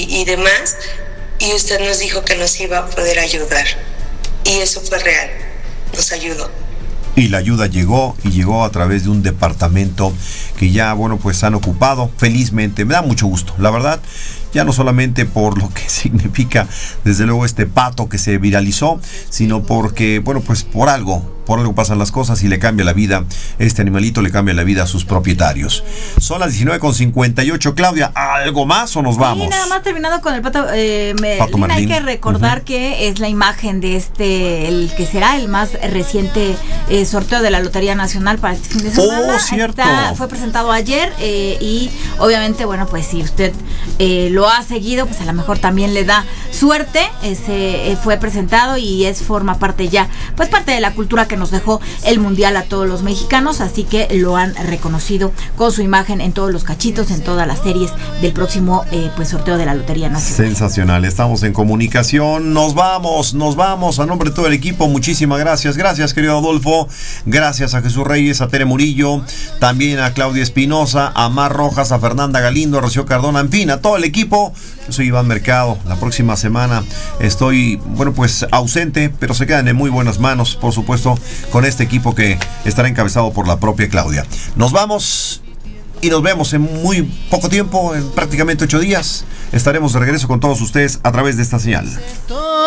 y demás, y usted nos dijo que nos iba a poder ayudar. Y eso fue real, nos ayudó. Y la ayuda llegó, y llegó a través de un departamento que ya, pues han ocupado felizmente. Me da mucho gusto, la verdad, ya no solamente por lo que significa, desde luego, este pato que se viralizó, sino porque, pues por algo pasan las cosas y le cambia la vida, este animalito le cambia la vida a sus propietarios. Son las 19:58, Claudia, ¿algo más o nos vamos? Sí, nada más terminado con el pato, Pato Marlín. hay que recordar que es la imagen de el que será el más reciente sorteo de la Lotería Nacional para este fin de semana. Oh, cierto. Fue presentado ayer y obviamente, pues si usted lo ha seguido, pues a lo mejor también le da suerte. Fue presentado y forma parte ya, pues parte de la cultura que nos dejó el Mundial a todos los mexicanos, así que lo han reconocido con su imagen en todos los cachitos, en todas las series del próximo sorteo de la Lotería Nacional. Sensacional, estamos en comunicación, nos vamos a nombre de todo el equipo, muchísimas gracias querido Adolfo, gracias a Jesús Reyes, a Tere Murillo, también a Claudia Espinosa, a Mar Rojas, a Fernanda Galindo, a Rocío Cardona, en fin, a todo el equipo. Yo soy Iván Mercado, la próxima semana estoy, pues ausente, pero se quedan en muy buenas manos, por supuesto, con este equipo que estará encabezado por la propia Claudia. Nos vamos y nos vemos en muy poco tiempo, en prácticamente 8 días. Estaremos de regreso con todos ustedes a través de esta señal.